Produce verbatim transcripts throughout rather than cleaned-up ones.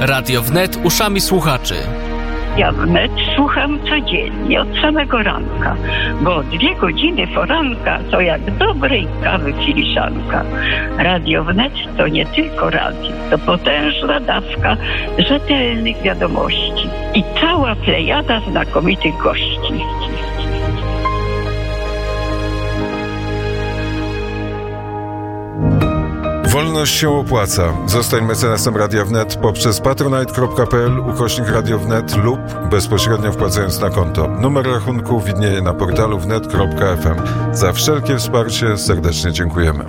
Radio Wnet uszami słuchaczy. Ja wnet słucham codziennie, od samego ranka, bo dwie godziny poranka to jak dobrej kawy filiżanka. Radio Wnet to nie tylko radio, to potężna dawka rzetelnych wiadomości i cała plejada znakomitych gości. Wolność się opłaca. Zostań mecenasem Radia Wnet poprzez patronite.pl ukośnik Radio Wnet lub bezpośrednio wpłacając na konto. Numer rachunku widnieje na portalu wnet kropka f m. Za wszelkie wsparcie serdecznie dziękujemy.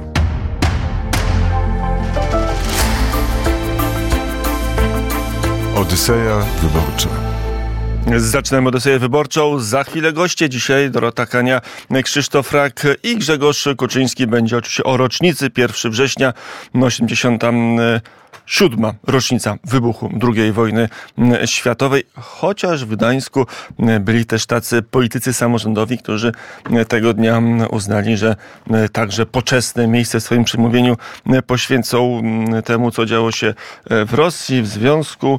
Odyseja wyborcza. Zaczynamy Odyseję Wyborczą. Za chwilę goście. Dzisiaj Dorota Kania, Krzysztof Rak i Grzegorz Kuczyński. Będzie oczywiście o rocznicy pierwszego września, osiemdziesiąta siódma rocznica wybuchu drugiej wojny światowej. Chociaż w Gdańsku byli też tacy politycy samorządowi, którzy tego dnia uznali, że także poczesne miejsce w swoim przemówieniu poświęcą temu, co działo się w Rosji, w Związku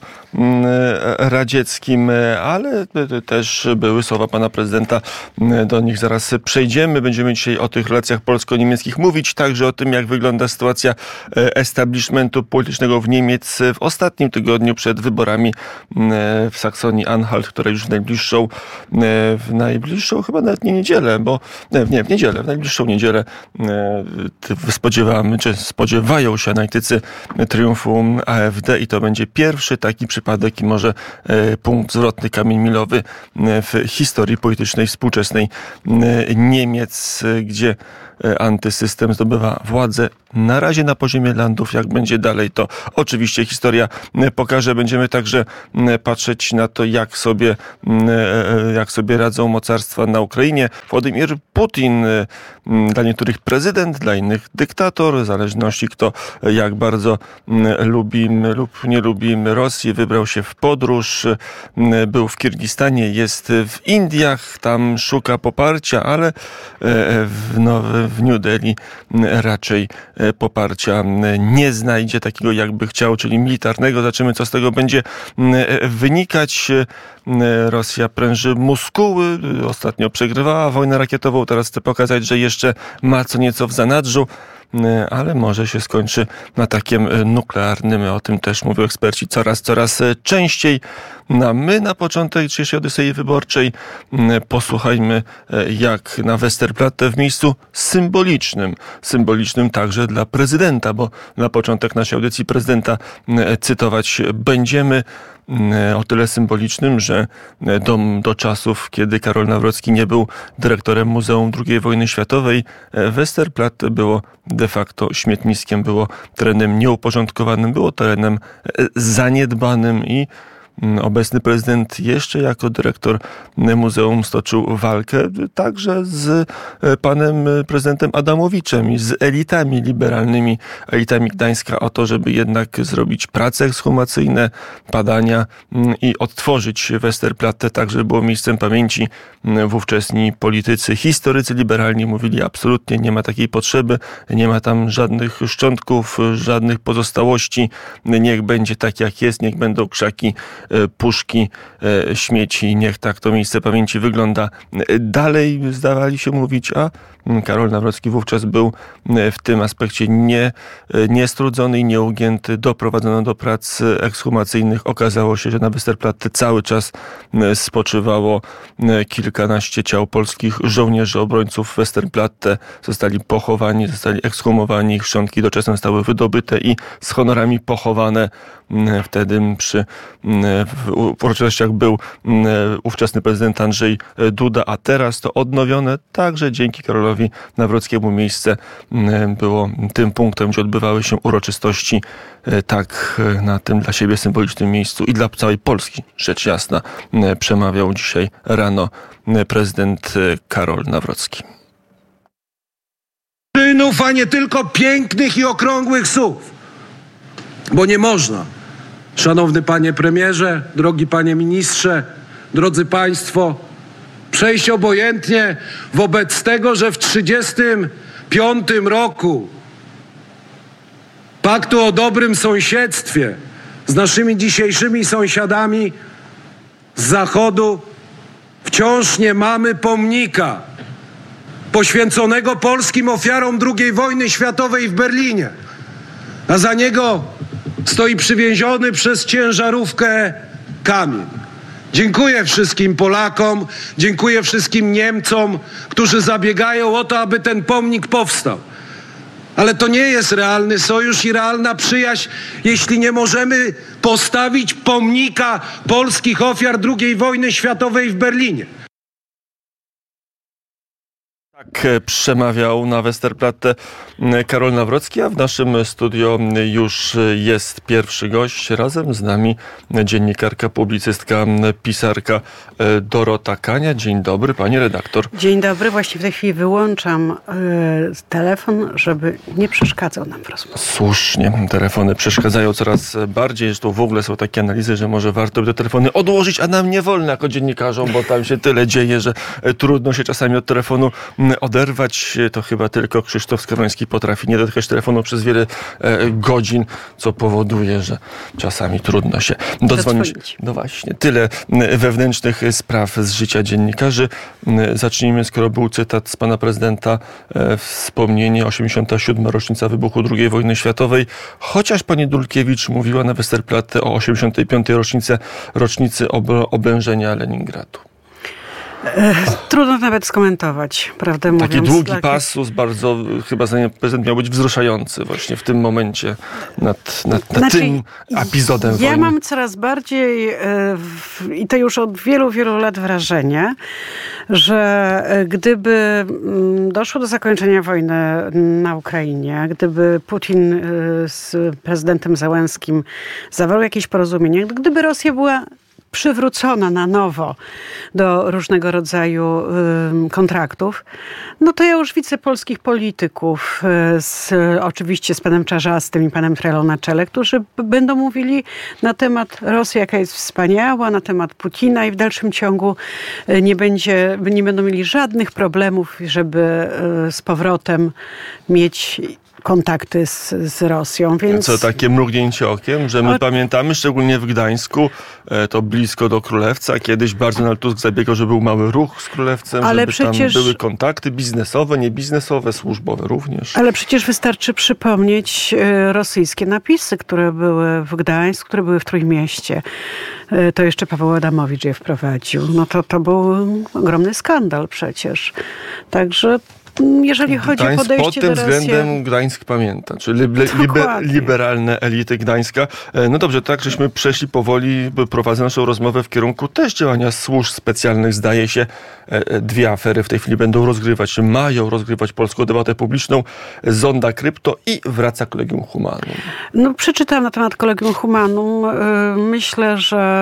Radzieckim, ale też były słowa pana prezydenta. Do nich zaraz przejdziemy. Będziemy dzisiaj o tych relacjach polsko-niemieckich mówić, także o tym, jak wygląda sytuacja establishmentu politycznego w Niemiec w ostatnim tygodniu przed wyborami w Saksonii-Anhalt, które już w najbliższą, w najbliższą chyba nawet nie niedzielę, bo nie, w niedzielę, w najbliższą niedzielę spodziewamy, czy spodziewają się analitycy triumfu A F D i to będzie pierwszy taki przypadek i może punkt zwrotny, kamień milowy w historii politycznej współczesnej Niemiec, gdzie antysystem zdobywa władzę na razie na poziomie landów. Jak będzie dalej, to oczywiście historia pokaże. Będziemy także patrzeć na to, jak sobie, jak sobie radzą mocarstwa na Ukrainie. Władimir Putin, dla niektórych prezydent, dla innych dyktator, w zależności kto jak bardzo lubi lub nie lubi Rosji, wybrał się w podróż, był w Kirgistanie, jest w Indiach, tam szuka poparcia, ale w, no, w New Delhi raczej poparcia nie znajdzie takiego, jakby chciał, czyli militarnego. Zobaczymy, co z tego będzie wynikać. Rosja pręży muskuły. Ostatnio przegrywała wojnę rakietową. Teraz chce pokazać, że jeszcze ma co nieco w zanadrzu, ale może się skończy atakiem nuklearnym. O tym też mówią eksperci coraz, coraz częściej. No, my na początek dzisiejszej Odysei Wyborczej posłuchajmy, jak na Westerplatte w miejscu symbolicznym, symbolicznym także dla prezydenta, bo na początek naszej audycji prezydenta cytować będziemy. O tyle symbolicznym, że do, do czasów, kiedy Karol Nawrocki nie był dyrektorem Muzeum drugiej wojny światowej, Westerplatte było de facto śmietniskiem, było terenem nieuporządkowanym, było terenem zaniedbanym i obecny prezydent jeszcze jako dyrektor muzeum stoczył walkę także z panem prezydentem Adamowiczem i z elitami liberalnymi, elitami Gdańska o to, żeby jednak zrobić prace ekshumacyjne, badania i odtworzyć Westerplatte tak, żeby było miejscem pamięci. Wówczesni politycy, historycy liberalni mówili absolutnie nie ma takiej potrzeby, nie ma tam żadnych szczątków, żadnych pozostałości, niech będzie tak jak jest, niech będą krzaki, puszki, śmieci, niech tak to miejsce pamięci wygląda. Dalej zdawali się mówić, a Karol Nawrocki wówczas był w tym aspekcie nie, niestrudzony i nieugięty. Doprowadzono do prac ekshumacyjnych. Okazało się, że na Westerplatte cały czas spoczywało kilkanaście ciał polskich żołnierzy, obrońców Westerplatte. Zostali pochowani, zostali ekshumowani, ich szczątki doczesne zostały wydobyte i z honorami pochowane. Wtedy przy w uroczystościach był ówczesny prezydent Andrzej Duda, a teraz to odnowione także dzięki Karolowi Nawrockiemu miejsce było tym punktem, gdzie odbywały się uroczystości, tak na tym dla siebie symbolicznym miejscu i dla całej Polski, rzecz jasna, przemawiał dzisiaj rano prezydent Karol Nawrocki. Czynów, a nie tylko pięknych i okrągłych słów, bo nie można. Szanowny panie premierze, drogi panie ministrze, drodzy państwo, przejść obojętnie wobec tego, że w trzydziestym piątym roku Paktu o dobrym sąsiedztwie z naszymi dzisiejszymi sąsiadami z Zachodu wciąż nie mamy pomnika poświęconego polskim ofiarom drugiej wojny światowej w Berlinie, a za niego stoi przywieziony przez ciężarówkę kamień. Dziękuję wszystkim Polakom, dziękuję wszystkim Niemcom, którzy zabiegają o to, aby ten pomnik powstał. Ale to nie jest realny sojusz i realna przyjaźń, jeśli nie możemy postawić pomnika polskich ofiar drugiej wojny światowej w Berlinie. Tak przemawiał na Westerplatte Karol Nawrocki, a w naszym studio już jest pierwszy gość. Razem z nami dziennikarka, publicystka, pisarka Dorota Kania. Dzień dobry, pani redaktor. Dzień dobry. Właśnie w tej chwili wyłączam y, telefon, żeby nie przeszkadzał nam w rozmowie. Słusznie. Telefony przeszkadzają coraz bardziej. Zresztą w ogóle są takie analizy, że może warto by te telefony odłożyć, a nam nie wolno jako dziennikarzom, bo tam się tyle dzieje, że trudno się czasami od telefonu oderwać. To chyba tylko Krzysztof Skaroński potrafi nie dotykać telefonu przez wiele e, godzin, co powoduje, że czasami trudno się dodzwonić. No właśnie, tyle wewnętrznych spraw z życia dziennikarzy. Zacznijmy, skoro był cytat z pana prezydenta, e, wspomnienie osiemdziesiąta siódma rocznica wybuchu drugiej wojny światowej. Chociaż pani Dulkiewicz mówiła na Westerplatte o osiemdziesiątej piątej rocznicy, rocznicy ob- oblężenia Leningradu. Trudno nawet skomentować, prawdę mówiąc. Taki długi Taki... pasus, bardzo, chyba zdaniem prezydent miał być wzruszający właśnie w tym momencie nad, nad, nad znaczy, tym epizodem ja wojny. Ja mam coraz bardziej, w, i to już od wielu, wielu lat wrażenie, że gdyby doszło do zakończenia wojny na Ukrainie, gdyby Putin z prezydentem Zełenskim zawarł jakieś porozumienie, gdyby Rosja była przywrócona na nowo do różnego rodzaju y, kontraktów, no to ja już widzę polskich polityków, y, z, oczywiście z panem Czarzastym i panem Trelą na czele, którzy b- będą mówili na temat Rosji, jaka jest wspaniała, na temat Putina i w dalszym ciągu y, nie będzie, nie będą mieli żadnych problemów, żeby y, z powrotem mieć kontakty z, z Rosją. Więc... Co, takie mrugnięcie okiem, że my o... pamiętamy, szczególnie w Gdańsku, to blisko do Królewca, kiedyś bardzo Donald Tusk zabiegał, że był mały ruch z Królewcem, ale żeby przecież... tam były kontakty biznesowe, niebiznesowe, służbowe również. Ale przecież wystarczy przypomnieć rosyjskie napisy, które były w Gdańsku, które były w Trójmieście. To jeszcze Paweł Adamowicz je wprowadził. No to, to był ogromny skandal przecież. Także jeżeli chodzi Gdańsk, o podejście pod tym do Rosji... względem Gdańsk pamięta, czyli liber, liber, liberalne elity Gdańska. No dobrze, tak żeśmy przeszli powoli, prowadzę naszą rozmowę w kierunku też działania służb specjalnych. Zdaje się, dwie afery w tej chwili będą rozgrywać, mają rozgrywać polską debatę publiczną. Zonda Krypto i wraca Collegium Humanum. No, przeczytałam na temat Collegium Humanum. Myślę,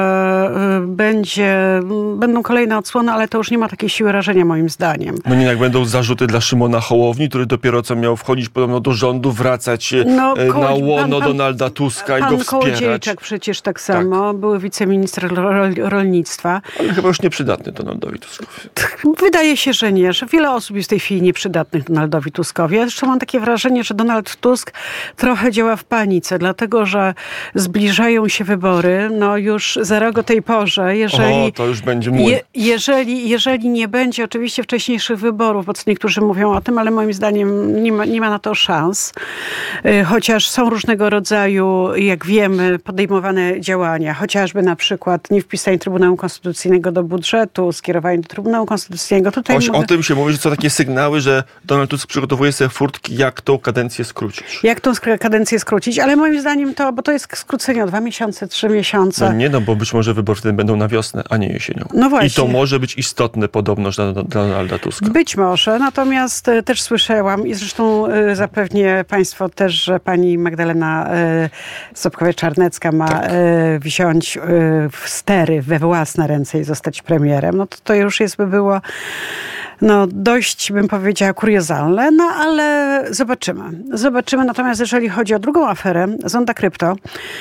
że będzie, będą kolejne odsłony, ale to już nie ma takiej siły rażenia moim zdaniem. No nie, jak będą zarzuty dla Szymona Hołowni, który dopiero co miał wchodzić podobno do rządu, wracać no, koło, na łono pan, Donalda Tuska pan, i go wspierać. Pan Kołodziejczak przecież tak samo, tak. Były wiceminister rolnictwa. Ale chyba już nieprzydatny Donaldowi Tuskowi. Wydaje się, że nie, że wiele osób jest w tej chwili nieprzydatnych Donaldowi Tuskowi. Ja jeszcze mam takie wrażenie, że Donald Tusk trochę działa w panice, dlatego, że zbliżają się wybory, no już za rok o tej porze, jeżeli... O, to już będzie mój. Je, jeżeli, jeżeli nie będzie oczywiście wcześniejszych wyborów, bo co niektórzy mówią o tym, ale moim zdaniem nie ma, nie ma na to szans. Chociaż są różnego rodzaju, jak wiemy, podejmowane działania. Chociażby na przykład nie wpisanie Trybunału Konstytucyjnego do budżetu, skierowanie do Trybunału Konstytucyjnego. Tutaj Oś, mogę... O tym się mówi, że są takie sygnały, że Donald Tusk przygotowuje sobie furtki, jak tą kadencję skrócić. Jak tą kadencję skrócić, ale moim zdaniem to, bo to jest skrócenie o dwa miesiące, trzy miesiące. No nie, no bo być może wybory wtedy będą na wiosnę, a nie jesienią. No właśnie. I to może być istotne podobność dla, dla Donalda Tuska. Być może, natomiast też słyszałam i zresztą y, zapewnie państwo też, że pani Magdalena y, Sobkowiak-Czarnecka ma tak. y, wziąć y, w stery we własne ręce i zostać premierem. No to, to już jest by było no dość, bym powiedziała, kuriozalne, no ale zobaczymy. Zobaczymy. Natomiast jeżeli chodzi o drugą aferę, Zonda Krypto,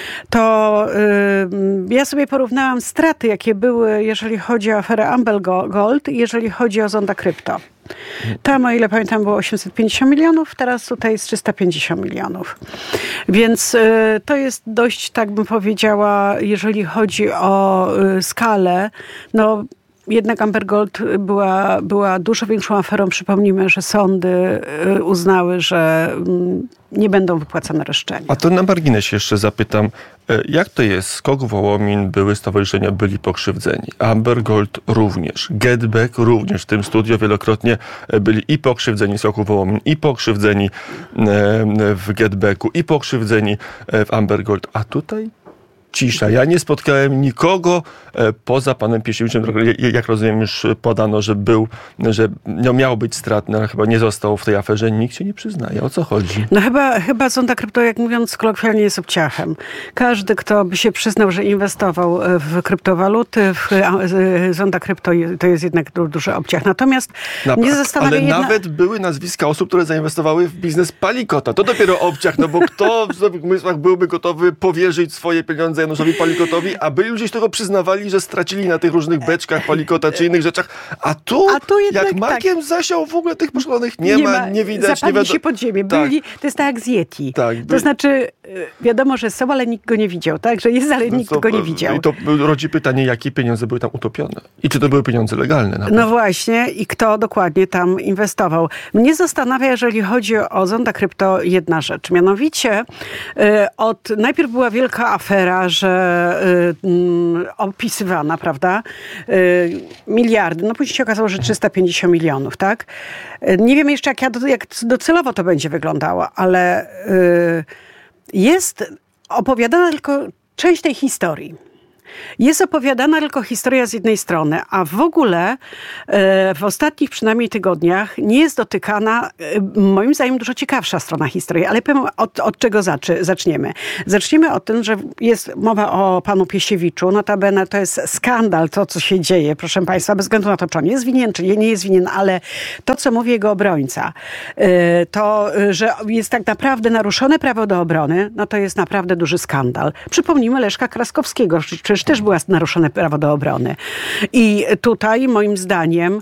to yy, ja sobie porównałam straty, jakie były, jeżeli chodzi o aferę Amber Gold i jeżeli chodzi o Zonda Krypto. Tam, o ile pamiętam, było osiemset pięćdziesiąt milionów, teraz tutaj jest trzysta pięćdziesiąt milionów. Więc y, to jest dość, tak bym powiedziała, jeżeli chodzi o y, skalę, no jednak Amber Gold była, była dużo większą aferą. Przypomnijmy, że sądy uznały, że nie będą wypłacane roszczenia. A to na marginesie jeszcze zapytam, jak to jest? Skok Wołomin, były stowarzyszenia, byli pokrzywdzeni. Amber Gold również. Get Back również. W tym studio wielokrotnie byli i pokrzywdzeni Skoku Wołomin, i pokrzywdzeni w Get Backu, i pokrzywdzeni w Amber Gold. A tutaj cisza. Ja nie spotkałem nikogo e, poza panem Piesiewiczem. Jak rozumiem, już podano, że był, że no, miał być stratny, ale chyba nie został w tej aferze. Nikt się nie przyznaje. O co chodzi? No chyba, chyba Zonda Krypto, jak mówiąc kolokwialnie, jest obciachem. Każdy, kto by się przyznał, że inwestował w kryptowaluty, w Zonda Krypto, to jest jednak duży obciach. Natomiast Na, mnie zastanawia Ale jedna... nawet były nazwiska osób, które zainwestowały w biznes Palikota. To dopiero obciach, no bo kto w zdrowych umysłach byłby gotowy powierzyć swoje pieniądze Januszowi Palikotowi, a byli ludzie się tego przyznawali, że stracili na tych różnych beczkach Palikota czy innych rzeczach, a tu, a tu jednak, jak makiem tak. zasiał w ogóle tych poszkodonych nie, nie ma, nie widać. Zapadli nie się pod ziemię. Tak. Byli, to jest tak jak z Yeti. Tak, to znaczy, wiadomo, że są, ale nikt go nie widział, tak? Że jest, ale nikt no to, go nie widział. I to rodzi pytanie, jakie pieniądze były tam utopione? I czy to były pieniądze legalne? Na no właśnie, i kto dokładnie tam inwestował. Mnie zastanawia, jeżeli chodzi o Zonda Krypto, jedna rzecz. Mianowicie, y, od, najpierw była wielka afera, że y, y, opisywana, prawda? Y, miliardy. No później się okazało, że trzysta pięćdziesiąt milionów, tak? Y, nie wiem jeszcze, jak, ja do, jak docelowo to będzie wyglądało, ale y, jest opowiadana tylko część tej historii. Jest opowiadana tylko historia z jednej strony, a w ogóle w ostatnich przynajmniej tygodniach nie jest dotykana, moim zdaniem, dużo ciekawsza strona historii. Ale powiem, od, od czego zaczy, zaczniemy. Zaczniemy od tym, że jest mowa o panu Piesiewiczu. Notabene to jest skandal, to co się dzieje, proszę państwa, bez względu na to, czy on jest winien, czy nie jest winien, ale to, co mówi jego obrońca, to, że jest tak naprawdę naruszone prawo do obrony, no to jest naprawdę duży skandal. Przypomnijmy Leszka Kraskowskiego, przecież też było naruszone prawo do obrony. I tutaj, moim zdaniem,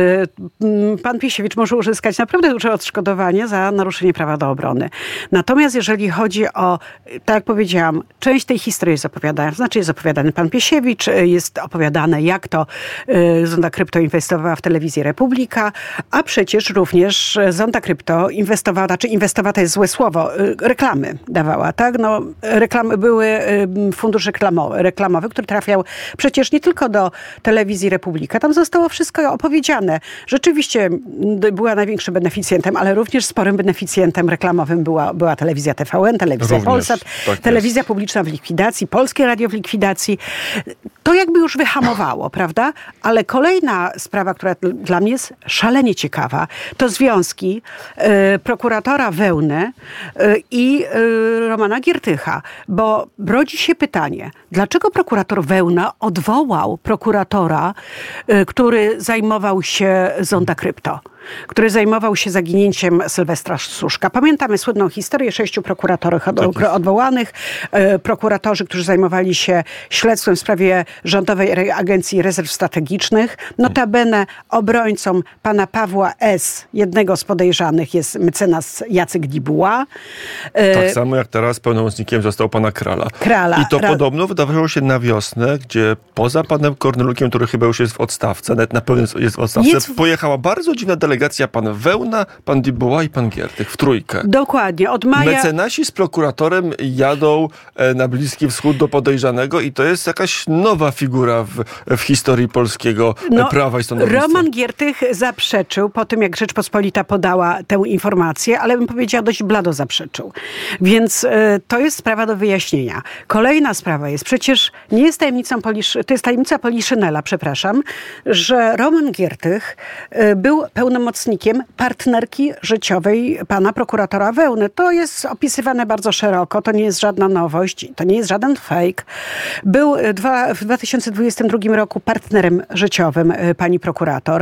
pan Piesiewicz może uzyskać naprawdę duże odszkodowanie za naruszenie prawa do obrony. Natomiast jeżeli chodzi o, tak jak powiedziałam, część tej historii jest opowiadana, znaczy jest opowiadany pan Piesiewicz, jest opowiadane, jak to Zonda Krypto inwestowała w telewizję Republika, a przecież również Zonda Krypto inwestowała, znaczy inwestowała to jest złe słowo, reklamy dawała, tak? No, reklamy, były fundusz reklamowy, reklamowy, który trafiał przecież nie tylko do telewizji Republika. Tam zostało wszystko opowiedziane. Rzeczywiście była największym beneficjentem, ale również sporym beneficjentem reklamowym była, była telewizja T V N, telewizja również, Polsat, tak telewizja jest. Publiczna w likwidacji, Polskie Radio w likwidacji. To jakby już wyhamowało, prawda? Ale kolejna sprawa, która dla mnie jest szalenie ciekawa, to związki y, prokuratora Wełny y, i y, Romana Giertycha. Bo rodzi się pytanie, dlaczego prokurator Wełna odwołał prokuratora, y, który zajmował się Zonda Krypto, który zajmował się zaginięciem Sylwestra Suszka. Pamiętamy słynną historię sześciu prokuratorów od, odwołanych. E, prokuratorzy, którzy zajmowali się śledztwem w sprawie Rządowej Agencji Rezerw Strategicznych. Notabene obrońcą pana Pawła S., jednego z podejrzanych, jest mecenas Jacek Dibuła. E, tak samo jak teraz pełnomocnikiem został pana Krala. Krala. I to Ra- podobno wydawało się na wiosnę, gdzie poza panem Kornelukiem, który chyba już jest w odstawce, nawet na pewno jest w odstawce, jest... pojechała bardzo dziwna delegacja. Pan Wełna, pan Dibuła i pan Giertych w trójkę. Dokładnie. Od maja... Mecenasi z prokuratorem jadą na Bliski Wschód do podejrzanego i to jest jakaś nowa figura w, w historii polskiego no, prawa i sądownictwa. Roman Giertych zaprzeczył po tym, jak Rzeczpospolita podała tę informację, ale bym powiedziała, dość blado zaprzeczył. Więc y, to jest sprawa do wyjaśnienia. Kolejna sprawa jest, przecież nie jest tajemnicą Polisz... to jest tajemnica Poliszynela, przepraszam, że Roman Giertych y, był pełnomocnikiem partnerki życiowej pana prokuratora Wełny. To jest opisywane bardzo szeroko, to nie jest żadna nowość, to nie jest żaden fake. Był dwa, w dwa tysiące dwudziestym drugim roku partnerem życiowym pani prokurator.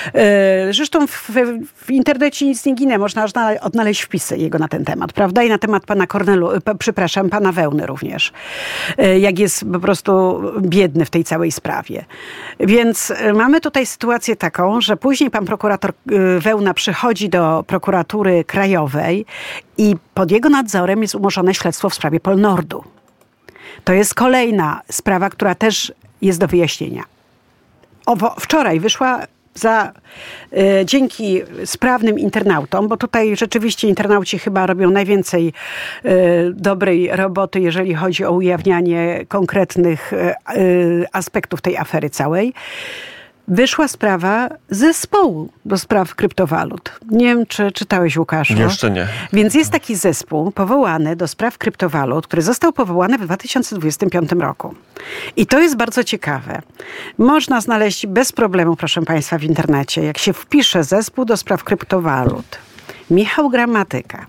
Zresztą w, w internecie nic nie ginie, można odnaleźć wpisy jego na ten temat, prawda? I na temat pana Kornelu, przepraszam, pana Wełny również. Jak jest po prostu biedny w tej całej sprawie. Więc mamy tutaj sytuację taką, że później pan prokurator Wełna przychodzi do prokuratury krajowej i pod jego nadzorem jest umorzone śledztwo w sprawie Polnordu. To jest kolejna sprawa, która też jest do wyjaśnienia. Owo, wczoraj wyszła za, y, dzięki sprawnym internautom, bo tutaj rzeczywiście internauci chyba robią najwięcej y, dobrej roboty, jeżeli chodzi o ujawnianie konkretnych y, y, aspektów tej afery całej. Wyszła sprawa zespołu do spraw kryptowalut. Nie wiem, czy czytałeś, Łukaszu? Jeszcze nie. Więc jest taki zespół powołany do spraw kryptowalut, który został powołany w dwa tysiące dwudziestym piątym roku. I to jest bardzo ciekawe. Można znaleźć bez problemu, proszę Państwa, w internecie, jak się wpisze zespół do spraw kryptowalut. Michał Gramatyka,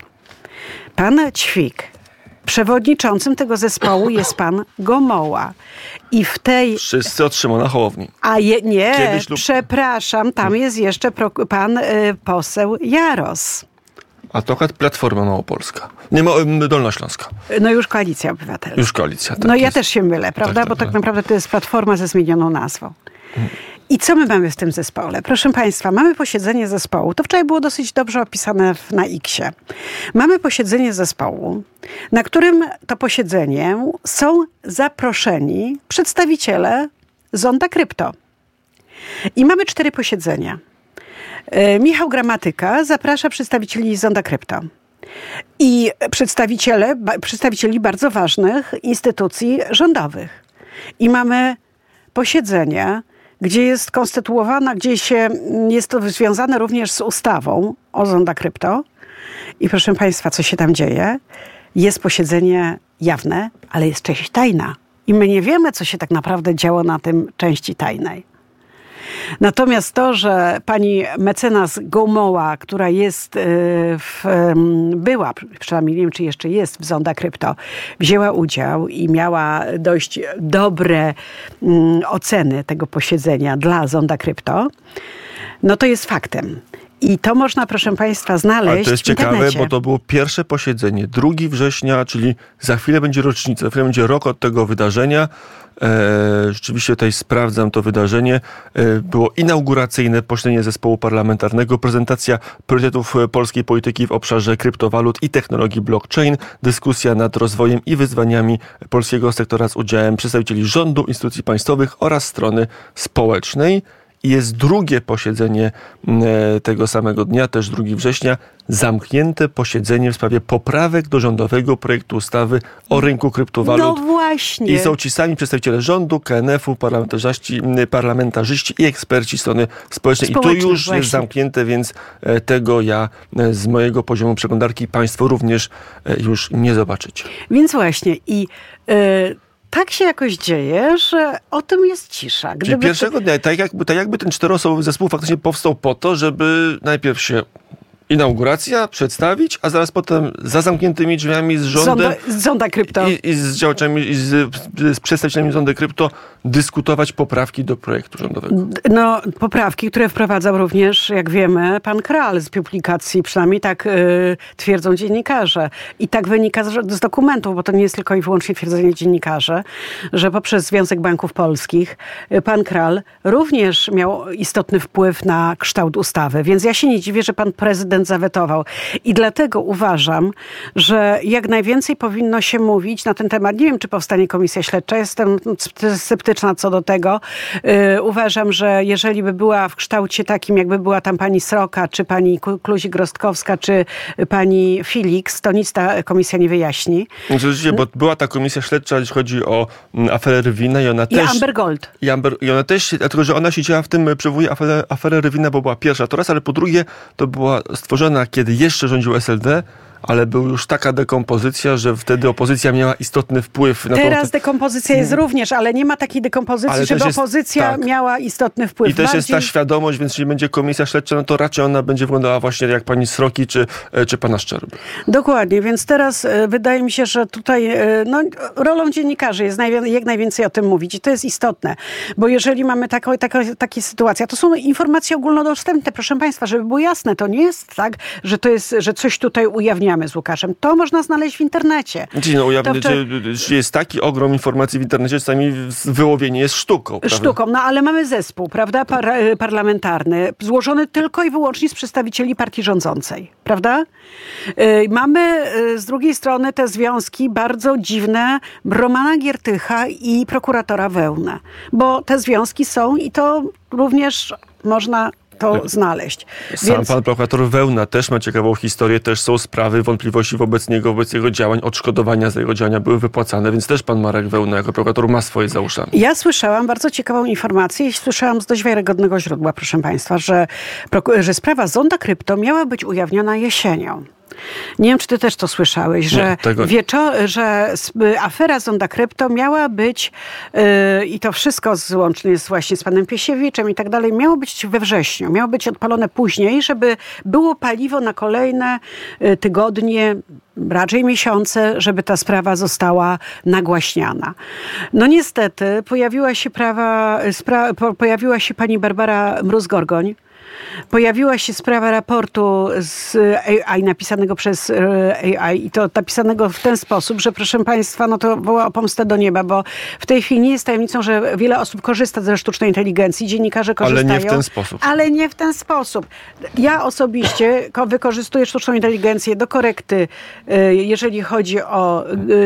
pan Ćwik. Przewodniczącym tego zespołu jest pan Gomoła. I w tej... Wszyscy od Szymona Hołowni. A je, nie, Kiedyś lub... przepraszam, tam jest jeszcze pro, pan y, poseł Jaros. A to akurat Platforma Małopolska. Nie ma Dolnośląska. No już Koalicja Obywatelska. Już Koalicja. Tak no jest. ja też się mylę, prawda? Tak, tak, Bo tak tak. naprawdę to jest Platforma ze zmienioną nazwą. I co my mamy w tym zespole? Proszę Państwa, mamy posiedzenie zespołu. To wczoraj było dosyć dobrze opisane w, na X-ie. Mamy posiedzenie zespołu, na którym to posiedzenie są zaproszeni przedstawiciele Zonda Krypto. I mamy cztery posiedzenia. E, Michał Gramatyka zaprasza przedstawicieli Zonda Krypto. I przedstawiciele, ba, przedstawicieli bardzo ważnych instytucji rządowych. I mamy posiedzenie, gdzie jest konstytuowana, gdzie się, jest to związane również z ustawą o Zonda Krypto. I proszę Państwa, co się tam dzieje? Jest posiedzenie jawne, ale jest część tajna. I my nie wiemy, co się tak naprawdę działo na tym części tajnej. Natomiast to, że pani mecenas Gomoła, która jest w, była, przynajmniej nie wiem, czy jeszcze jest w Zonda Krypto, wzięła udział i miała dość dobre um, oceny tego posiedzenia dla Zonda Krypto, no to jest faktem. I to można, proszę Państwa, znaleźć. Ale to jest w ciekawe, internecie. bo to było pierwsze posiedzenie, drugiego września, czyli za chwilę będzie rocznica, za chwilę będzie rok od tego wydarzenia. E, rzeczywiście tutaj sprawdzam to wydarzenie. E, było inauguracyjne posiedzenie zespołu parlamentarnego, prezentacja priorytetów polskiej polityki w obszarze kryptowalut i technologii blockchain, dyskusja nad rozwojem i wyzwaniami polskiego sektora z udziałem przedstawicieli rządu, instytucji państwowych oraz strony społecznej. I jest drugie posiedzenie tego samego dnia, też drugiego września, zamknięte posiedzenie w sprawie poprawek do rządowego projektu ustawy o rynku kryptowalut. No właśnie. I są ci sami przedstawiciele rządu, K N F u, parlamentarzyści, parlamentarzyści i eksperci strony społecznej. Społeczne, I to już właśnie. jest zamknięte, więc tego ja z mojego poziomu przeglądarki państwo również już nie zobaczycie. Więc właśnie i... Yy... Tak się jakoś dzieje, że o tym jest cisza. Gdyby Czyli pierwszego dnia, tak jakby, tak jakby ten czteroosobowy zespół faktycznie powstał po to, żeby najpierw się inauguracja przedstawić, a zaraz potem za zamkniętymi drzwiami z rządem Zonda, Zonda Krypto. I, i z działaczami, i z, z przedstawicielami Zonda Krypto dyskutować poprawki do projektu rządowego. No, poprawki, które wprowadzał również, jak wiemy, pan Kral z publikacji, przynajmniej tak y, twierdzą dziennikarze. I tak wynika z, z dokumentów, bo to nie jest tylko i wyłącznie twierdzenie dziennikarzy, że poprzez Związek Banków Polskich y, pan Kral również miał istotny wpływ na kształt ustawy. Więc ja się nie dziwię, że pan prezydent zawetował. I dlatego uważam, że jak najwięcej powinno się mówić na ten temat. Nie wiem, czy powstanie komisja śledcza. Jestem sceptyczna co do tego. Yy, uważam, że jeżeli by była w kształcie takim, jakby była tam pani Sroka, czy pani Kluzik-Rostkowska, czy pani Felix, to nic ta komisja nie wyjaśni. Rzeczywiście, bo była ta komisja śledcza, jeśli chodzi o aferę Rywina i ona I też... Amber Gold. I, Amber, I ona też, dlatego że ona siedziała w tym, przywołuje aferę, aferę Rywina, bo była pierwsza to raz, ale po drugie to była stworzona, kiedy jeszcze rządził S L D, ale był już taka dekompozycja, że wtedy opozycja miała istotny wpływ na Teraz tą... dekompozycja jest również, ale nie ma takiej dekompozycji, Ale żeby jest, opozycja tak. miała istotny wpływ. I też Bardziej... jest ta świadomość, więc jeśli będzie komisja śledcza, no to raczej ona będzie wyglądała właśnie jak pani Sroki czy, czy pana Szczerby. Dokładnie, więc teraz y, wydaje mi się, że tutaj y, no, rolą dziennikarzy jest najwię- jak najwięcej o tym mówić i to jest istotne, bo jeżeli mamy taką, taką, takie sytuacje, to są informacje ogólnodostępne, proszę państwa, żeby było jasne, to nie jest tak, że to jest, że coś tutaj ujawnione ujawniamy z Łukaszem. To można znaleźć w internecie. Czyli no, ujawni, to, to... jest taki ogrom informacji w internecie, czasami wyłowienie jest sztuką. Prawda? Sztuką, no ale mamy zespół, prawda, Par- parlamentarny, złożony tylko i wyłącznie z przedstawicieli partii rządzącej, prawda? Yy, mamy yy, z drugiej strony te związki bardzo dziwne Romana Giertycha i prokuratora Wełnę, bo te związki są i to również można to znaleźć. Sam Więc... pan prokurator Wełna też ma ciekawą historię, też są sprawy, wątpliwości wobec niego, wobec jego działań, odszkodowania za jego działania były wypłacane, więc też pan Marek Wełna jako prokurator ma swoje za uszami. Ja słyszałam bardzo ciekawą informację i słyszałam z dość wiarygodnego źródła, proszę państwa, że, że sprawa Zonda Krypto miała być ujawniona jesienią. Nie wiem, czy ty też to słyszałeś, że, Nie, wieczo- że afera Zonda Krypto miała być yy, i to wszystko złącznie z, właśnie z panem Piesiewiczem i tak dalej, miało być we wrześniu, miało być odpalone później, żeby było paliwo na kolejne y, tygodnie, raczej miesiące, żeby ta sprawa została nagłaśniana. No niestety pojawiła się prawa, spra- po, pojawiła się pani Barbara Mróz-Gorgoń. Pojawiła się sprawa raportu z A I napisanego przez A I i to napisanego w ten sposób, że proszę państwa, no to woła o pomstę do nieba, bo w tej chwili nie jest tajemnicą, że wiele osób korzysta ze sztucznej inteligencji, dziennikarze korzystają. Ale nie w ten sposób. Ale nie w ten sposób. Ja osobiście wykorzystuję sztuczną inteligencję do korekty, jeżeli chodzi o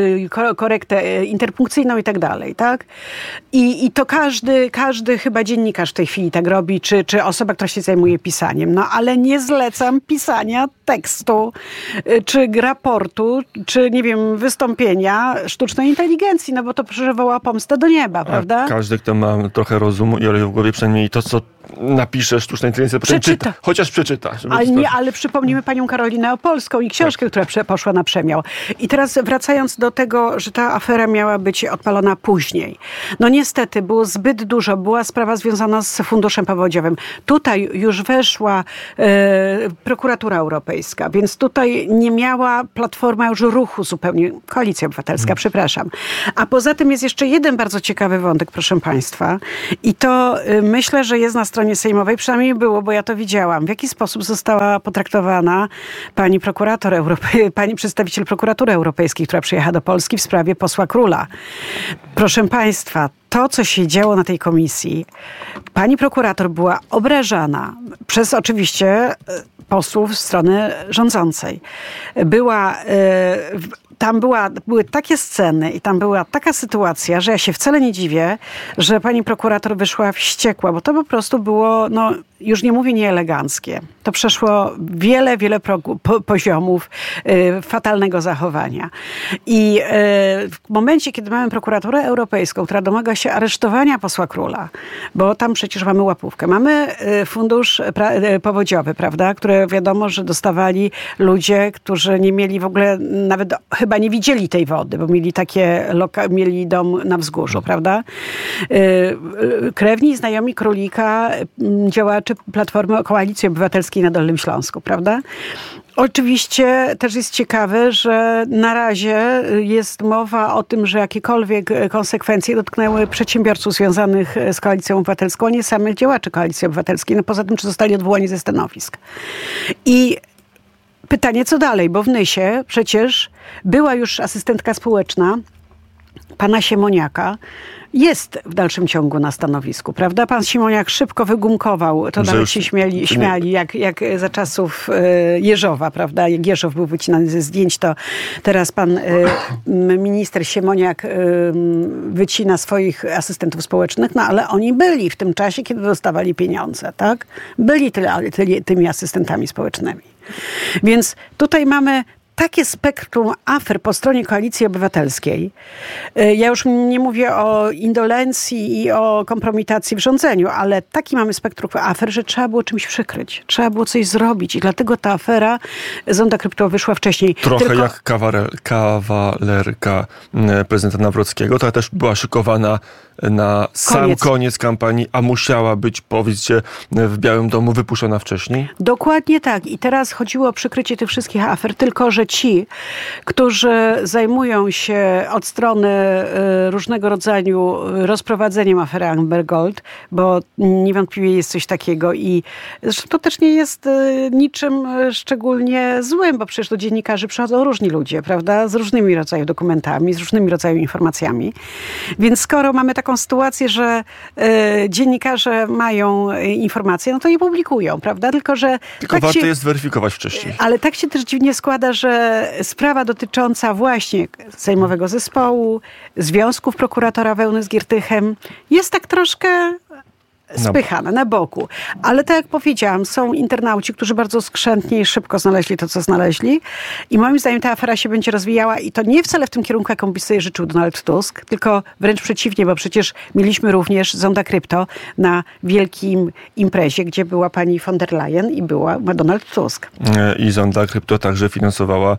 korektę interpunkcyjną i tak dalej, tak? I, i to każdy, każdy chyba dziennikarz w tej chwili tak robi, czy, czy osoba, która się zajmuje pisaniem. No ale nie zlecam pisania tekstu, czy raportu, czy nie wiem, wystąpienia sztucznej inteligencji, no bo to przywoła pomstę do nieba, A prawda? Każdy, kto ma trochę rozumu i oleju w głowie, przynajmniej to, co napisze sztuczna inteligencja, przeczyta. Czyta, chociaż przeczyta. Ale, nie, ale przypomnimy panią Karolinę Opolską i książkę, tak, która prze, poszła na przemiał. I teraz wracając do tego, że ta afera miała być odpalona później. No niestety było zbyt dużo. Była sprawa związana z funduszem powodziowym. Tutaj już weszła e, prokuratura europejska, więc tutaj nie miała Platforma już ruchu zupełnie. Koalicja Obywatelska, hmm. przepraszam. A poza tym jest jeszcze jeden bardzo ciekawy wątek, proszę państwa. I to e, myślę, że jest na stronie sejmowej, przynajmniej było, bo ja to widziałam. W jaki sposób została potraktowana pani prokurator Europej, pani przedstawiciel prokuratury europejskiej, która przyjechała do Polski w sprawie posła Króla. Proszę państwa, to, co się działo na tej komisji, pani prokurator była obrażana przez oczywiście posłów strony rządzącej. Była... Yy, Tam była, były takie sceny i tam była taka sytuacja, że ja się wcale nie dziwię, że pani prokurator wyszła wściekła, bo to po prostu było, no już nie mówię nieeleganckie. To przeszło wiele, wiele progu, po, poziomów y, fatalnego zachowania. I y, w momencie, kiedy mamy prokuraturę europejską, która domaga się aresztowania posła Króla, bo tam przecież mamy łapówkę. Mamy y, fundusz pra, y, powodziowy, prawda, które wiadomo, że dostawali ludzie, którzy nie mieli w ogóle nawet chyba nie widzieli tej wody, bo mieli takie, loka- mieli dom na wzgórzu, prawda? Krewni i znajomi Królika, działacze Platformy Koalicji Obywatelskiej na Dolnym Śląsku, prawda? Oczywiście też jest ciekawe, że na razie jest mowa o tym, że jakiekolwiek konsekwencje dotknęły przedsiębiorców związanych z Koalicją Obywatelską, a nie samych działaczy Koalicji Obywatelskiej. No poza tym, czy zostali odwołani ze stanowisk. I pytanie, co dalej? Bo w Nysie przecież była już asystentka społeczna pana Siemoniaka, jest w dalszym ciągu na stanowisku, prawda? Pan Siemoniak szybko wygumkował, to że nawet już, się śmiali, śmiali jak, jak za czasów y, Jeżowa, prawda? Jak Jeżow był wycinany ze zdjęć, to teraz pan y, minister Siemoniak y, wycina swoich asystentów społecznych, no ale oni byli w tym czasie, kiedy dostawali pieniądze, tak? Byli tyle, tyle, tymi asystentami społecznymi. Więc tutaj mamy takie spektrum afer po stronie Koalicji Obywatelskiej. Ja już nie mówię o indolencji i o kompromitacji w rządzeniu, ale taki mamy spektrum afer, że trzeba było czymś przykryć. Trzeba było coś zrobić i dlatego ta afera Zonda Krypto wyszła wcześniej. Trochę Tylko... jak kawale, kawalerka prezydenta Nawrockiego. Ta też była szykowana na sam koniec. koniec kampanii, a musiała być, powiedzcie, w Białym Domu wypuszczona wcześniej? Dokładnie tak. I teraz chodziło o przykrycie tych wszystkich afer, tylko że ci, którzy zajmują się od strony różnego rodzaju rozprowadzeniem afery Amber Gold, bo niewątpliwie jest coś takiego i zresztą to też nie jest niczym szczególnie złym, bo przecież do dziennikarzy przychodzą różni ludzie, prawda, z różnymi rodzajami dokumentami, z różnymi rodzajami informacjami. Więc skoro mamy taką sytuację, że y, dziennikarze mają informacje, no to je publikują, prawda? Tylko, że Tylko tak warto się, je zweryfikować wcześniej. Ale tak się też dziwnie składa, że sprawa dotycząca właśnie sejmowego zespołu, związków prokuratora Wełny z Giertychem jest tak troszkę spychane na boku. Ale tak jak powiedziałam, są internauci, którzy bardzo skrzętnie i szybko znaleźli to, co znaleźli. I moim zdaniem ta afera się będzie rozwijała i to nie wcale w tym kierunku, jaką by sobie życzył Donald Tusk, tylko wręcz przeciwnie, bo przecież mieliśmy również Zonda Krypto na wielkim imprezie, gdzie była pani von der Leyen i była Donald Tusk. I Zonda Krypto także finansowała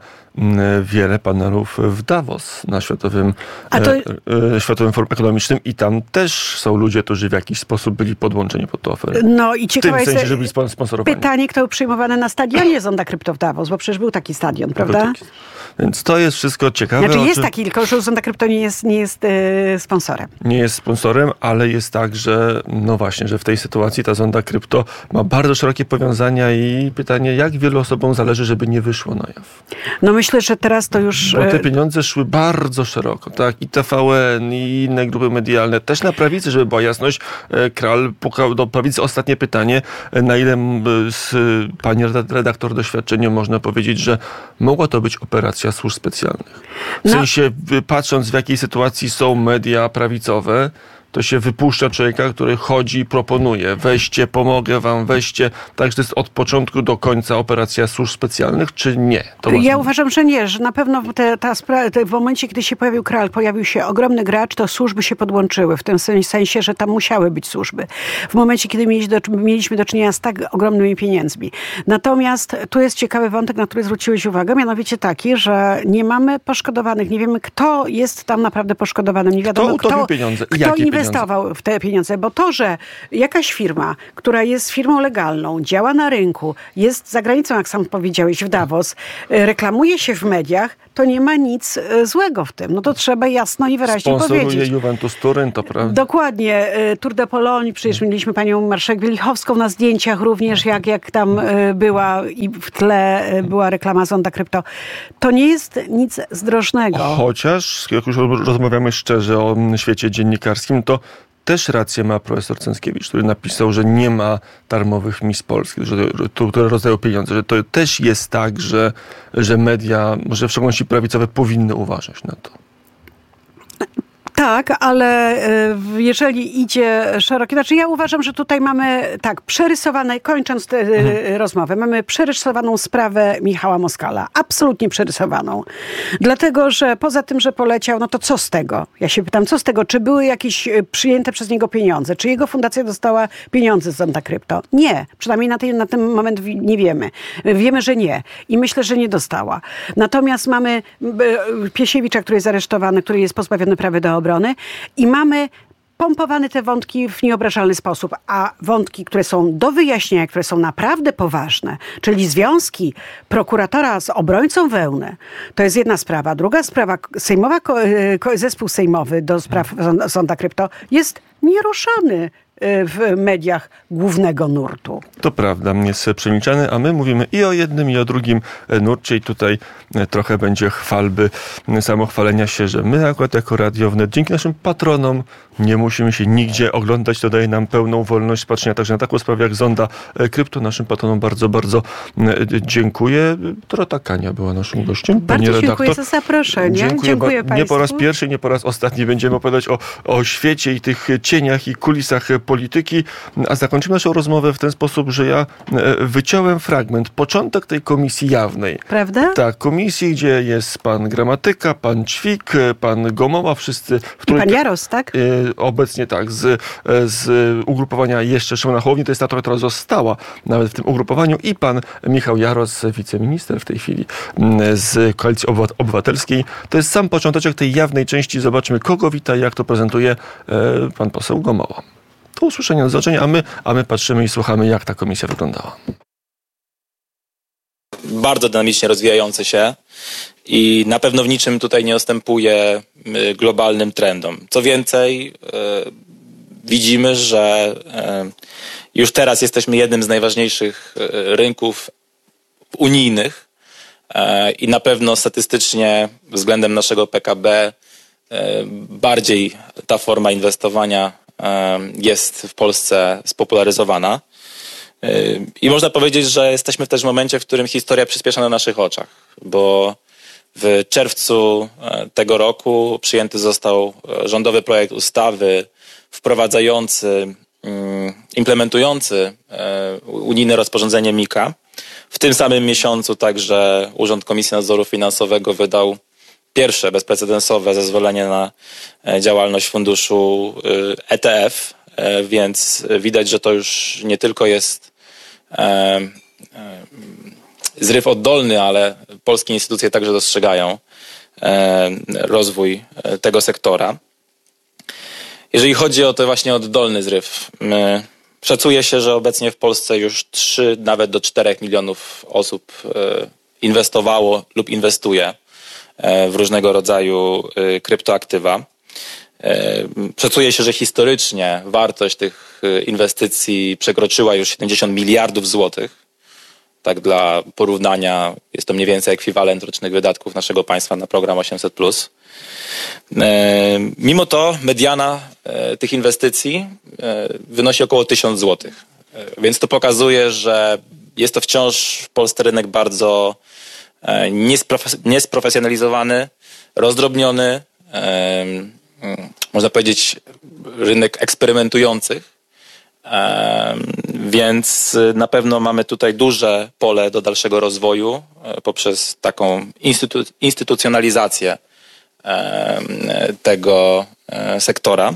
wiele panelów w Davos na Światowym, A to... e, Światowym Forum Ekonomicznym i tam też są ludzie, którzy w jakiś sposób byli podłączeni pod tę aferę. No i ciekawe w tym jest sensie, że byli sponsorowani. Pytanie, kto był przyjmowany na stadionie Zonda Krypto w Davos, bo przecież był taki stadion, prawda? Taki. Więc to jest wszystko ciekawe. Znaczy jest czym... taki, tylko że Zonda Krypto nie jest, nie jest yy, sponsorem. Nie jest sponsorem, ale jest tak, że no właśnie, że w tej sytuacji ta Zonda Krypto ma bardzo szerokie powiązania i pytanie, jak wielu osobom zależy, żeby nie wyszło na jaw. No myślę, że teraz to już... Bo te pieniądze szły bardzo szeroko, tak? I T V N, i inne grupy medialne. Też na prawicy, żeby była jasność, Kral pukał do prawicy. Ostatnie pytanie, na ile z pani redaktor doświadczenia można powiedzieć, że mogła to być operacja służb specjalnych? W no. sensie, patrząc w jakiej sytuacji są media prawicowe, to się wypuszcza człowieka, który chodzi i proponuje. Weźcie, pomogę wam, weźcie. Także to jest od początku do końca operacja służb specjalnych, czy nie? To ja właśnie... uważam, że nie, że na pewno te, ta spra- te w momencie, kiedy się pojawił Kral, pojawił się ogromny gracz, to służby się podłączyły. W tym sensie, że tam musiały być służby. W momencie, kiedy mieliśmy do, mieliśmy do czynienia z tak ogromnymi pieniędzmi. Natomiast tu jest ciekawy wątek, na który zwróciłeś uwagę, mianowicie taki, że nie mamy poszkodowanych. Nie wiemy, kto jest tam naprawdę poszkodowanym. Nie wiadomo, kto utopił kto, pieniądze i kto jakie inwestował w te pieniądze, bo to, że jakaś firma, która jest firmą legalną, działa na rynku, jest za granicą, jak sam powiedziałeś, w Davos, reklamuje się w mediach, to nie ma nic złego w tym. No to trzeba jasno i wyraźnie Sponsoruje powiedzieć. Juventus Turyn, to prawda. Dokładnie. Tour de Pologne, przecież mieliśmy panią marszałek Wielichowską na zdjęciach również, jak, jak tam była i w tle była reklama Zonda Krypto. To nie jest nic zdrożnego. Chociaż, jak już rozmawiamy szczerze o świecie dziennikarskim, to też rację ma profesor Cęckiewicz, który napisał, że nie ma darmowych Miss Polski, że, że, które rozdają pieniądze. Że to też jest tak, że, że media, może w szczególności prawicowe, powinny uważać na to. Tak, ale jeżeli idzie szerokie... Znaczy ja uważam, że tutaj mamy tak, przerysowane, kończąc tę mhm. rozmowę, mamy przerysowaną sprawę Michała Moskala. Absolutnie przerysowaną. Dlatego, że poza tym, że poleciał, no to co z tego? Ja się pytam, co z tego? Czy były jakieś przyjęte przez niego pieniądze? Czy jego fundacja dostała pieniądze z Zonda Krypto? Nie. Przynajmniej na, tej, na ten moment nie wiemy. Wiemy, że nie. I myślę, że nie dostała. Natomiast mamy Piesiewicza, który jest aresztowany, który jest pozbawiony prawa do obrony i mamy pompowane te wątki w nieobrażalny sposób, a wątki, które są do wyjaśnienia, które są naprawdę poważne, czyli związki prokuratora z obrońcą Wełny, to jest jedna sprawa. Druga sprawa, sejmowa, zespół sejmowy do spraw Zonda Krypto jest nieruszany w mediach głównego nurtu. To prawda, jest przemilczany, a my mówimy i o jednym, i o drugim nurcie i tutaj trochę będzie chwalby, samochwalenia się, że my akurat jako Radio Wnet, dzięki naszym patronom nie musimy się nigdzie oglądać, to daje nam pełną wolność patrzenia także na taką sprawę jak Zonda Krypto. Naszym patronom bardzo, bardzo dziękuję. Dorota Kania była naszym gościem. Bardzo Pani dziękuję redaktor. za zaproszenie. Dziękuję, dziękuję Państwu. Nie po raz pierwszy, nie po raz ostatni będziemy opowiadać o, o świecie i tych cieniach i kulisach polityki, a zakończymy naszą rozmowę w ten sposób, że ja wyciąłem fragment, początek tej komisji jawnej. Prawda? Tak, komisji, gdzie jest pan Gramatyka, pan Ćwik, pan Gomoła, wszyscy... W I pan Jaros, tak? Obecnie tak, z, z ugrupowania jeszcze Szymona Hołowni, to jest ta, która została nawet w tym ugrupowaniu i pan Michał Jaros, wiceminister w tej chwili z Koalicji Obywatelskiej. To jest sam początek tej jawnej części. Zobaczmy, kogo wita, jak to prezentuje pan poseł Gomoła. Do usłyszenia, do zobaczenia, a my, a my patrzymy i słuchamy, jak ta komisja wyglądała. bardzo dynamicznie rozwijający się i na pewno w niczym tutaj nie ustępuje globalnym trendom. Co więcej, widzimy, że już teraz jesteśmy jednym z najważniejszych rynków unijnych i na pewno statystycznie względem naszego P K B bardziej ta forma inwestowania jest w Polsce spopularyzowana. I można powiedzieć, że jesteśmy w też momencie, w którym historia przyspiesza na naszych oczach, bo w czerwcu tego roku przyjęty został rządowy projekt ustawy wprowadzający, implementujący unijne rozporządzenie M I K A. W tym samym miesiącu także Urząd Komisji Nadzoru Finansowego wydał pierwsze bezprecedensowe zezwolenie na działalność funduszu E T F, więc widać, że to już nie tylko jest zryw oddolny, ale polskie instytucje także dostrzegają rozwój tego sektora. Jeżeli chodzi o to właśnie oddolny zryw, szacuje się, że obecnie w Polsce już trzy, nawet do czterech milionów osób inwestowało lub inwestuje w różnego rodzaju kryptoaktywa. Szacuje się, że historycznie wartość tych inwestycji przekroczyła już siedemdziesiąt miliardów złotych. Tak dla porównania jest to mniej więcej ekwiwalent rocznych wydatków naszego państwa na program osiemset plus. Mimo to mediana tych inwestycji wynosi około tysiąc złotych. Więc to pokazuje, że jest to wciąż w Polsce rynek bardzo niesprofesjonalizowany, rozdrobniony, można powiedzieć rynek eksperymentujących, więc na pewno mamy tutaj duże pole do dalszego rozwoju poprzez taką instytu- instytucjonalizację tego sektora.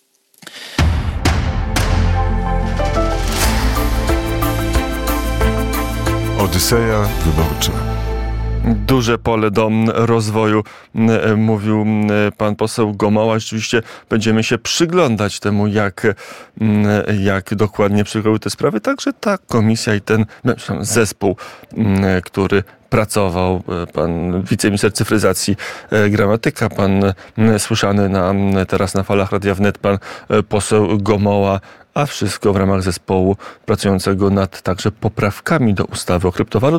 Odyseja wyborcza. Duże pole do rozwoju, mówił pan poseł Gomoła. Rzeczywiście będziemy się przyglądać temu, jak, jak dokładnie przygotowały te sprawy. Także ta komisja i ten zespół, który pracował, pan wiceminister cyfryzacji Gramatyka, pan słyszany na, teraz na falach Radia Wnet, pan poseł Gomoła, a wszystko w ramach zespołu pracującego nad także poprawkami do ustawy o kryptowalut.